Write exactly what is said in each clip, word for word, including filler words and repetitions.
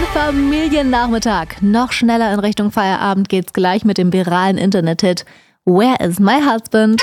Familiennachmittag. Noch schneller in Richtung Feierabend geht's gleich mit dem viralen Internet-Hit Where is my husband?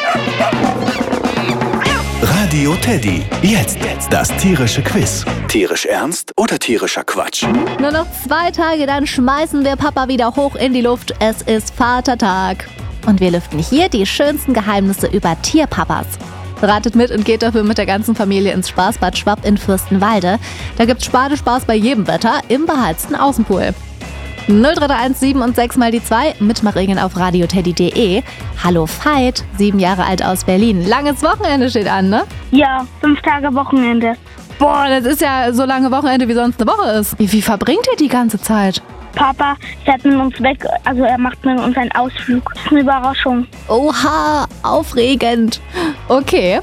Radio Teddy. Jetzt das tierische Quiz. Tierisch ernst oder tierischer Quatsch? Nur noch zwei Tage, dann schmeißen wir Papa wieder hoch in die Luft. Es ist Vatertag. Und wir lüften hier die schönsten Geheimnisse über Tierpapas. Ratet mit und geht dafür mit der ganzen Familie ins Spaßbad Schwapp in Fürstenwalde. Da gibt's Badespaß bei jedem Wetter im beheizten Außenpool. null drei drei eins sieben und sechs mal die zwei, Mitmachregeln auf radioteddy punkt de. Hallo Veit, sieben Jahre alt aus Berlin. Langes Wochenende steht an, ne? Ja, fünf Tage Wochenende. Boah, das ist ja so lange Wochenende, wie sonst eine Woche ist. Wie, wie verbringt ihr die ganze Zeit? Papa fährt mit uns weg, also er macht mit uns einen Ausflug. Das ist eine Überraschung. Oha, aufregend. Okay,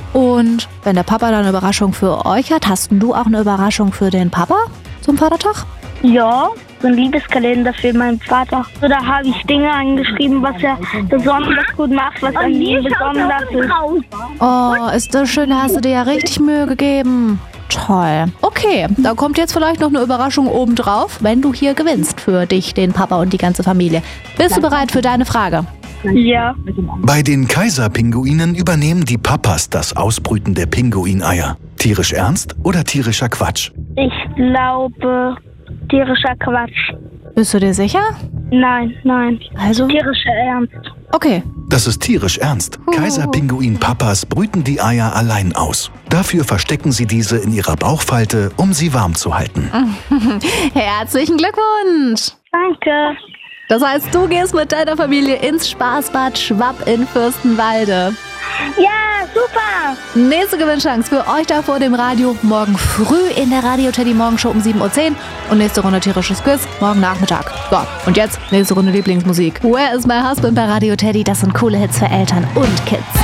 und wenn der Papa dann eine Überraschung für euch hat, hast du auch eine Überraschung für den Papa zum Vatertag? Ja, so ein Liebeskalender für meinen Vater. So, da habe ich Dinge angeschrieben, was er besonders gut macht, was an ihm besonders ist. Oh, ist das schön, da hast du dir ja richtig Mühe gegeben. Toll. Okay, da kommt jetzt vielleicht noch eine Überraschung obendrauf, wenn du hier gewinnst für dich, den Papa und die ganze Familie. Bist du bereit für deine Frage? Ja. Bei den Kaiserpinguinen übernehmen die Papas das Ausbrüten der Pinguineier. Tierisch ernst oder tierischer Quatsch? Ich glaube, tierischer Quatsch. Bist du dir sicher? Nein, nein. Also? Tierischer Ernst. Okay. Das ist tierisch ernst. Kaiserpinguin-Papas brüten die Eier allein aus. Dafür verstecken sie diese in ihrer Bauchfalte, um sie warm zu halten. Herzlichen Glückwunsch. Danke. Das heißt, du gehst mit deiner Familie ins Spaßbad Schwapp in Fürstenwalde. Ja, super. Nächste Gewinnchance für euch da vor dem Radio morgen früh in der Radio Teddy Morgenshow um sieben Uhr zehn und nächste Runde tierisches Quiz morgen Nachmittag. So, und jetzt nächste Runde Lieblingsmusik. Where is my husband bei Radio Teddy? Das sind coole Hits für Eltern und Kids.